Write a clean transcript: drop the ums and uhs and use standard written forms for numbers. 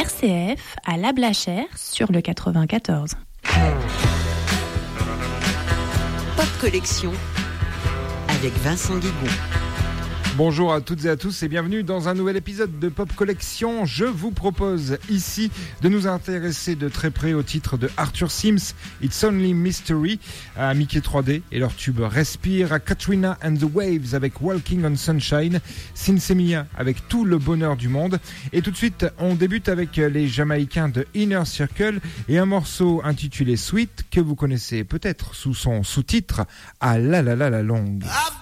RCF à La Blachère sur le 94. Pop Collection avec Vincent Guigon. Bonjour à toutes et à tous et bienvenue dans un nouvel épisode de Pop Collection. Je vous propose ici de nous intéresser de très près au titre de Arthur Sims, It's Only Mystery, à Mickey 3D et leur tube Respire, à Katrina and the Waves avec Walking on Sunshine, Sinsemilla avec Tout le bonheur du monde. Et tout de suite, on débute avec les Jamaïcains de Inner Circle et un morceau intitulé Sweet que vous connaissez peut-être sous son sous-titre à la longue.